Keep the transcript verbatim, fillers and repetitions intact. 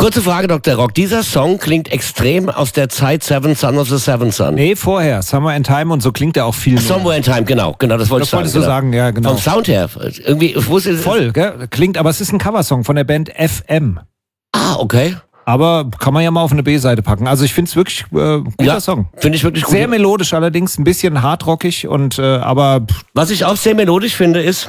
Kurze Frage, Doktor Rock. Dieser Song klingt extrem aus der Zeit Seven Son of the Seven Son. Nee, vorher. Somewhere in Time und so klingt er auch viel. Somewhere in Time, genau. Genau, das wollte das ich sagen. wolltest du genau. sagen, ja, genau. Vom Sound her. Irgendwie, ich wusste, voll, gell? Klingt, aber es ist ein Coversong von der Band F M. Ah, okay. Aber kann man ja mal auf eine B-Seite packen. Also ich finde es wirklich äh, guter ja, Song. Finde ich wirklich gut. Sehr melodisch allerdings, ein bisschen hardrockig und äh, aber... Was ich auch sehr melodisch finde ist,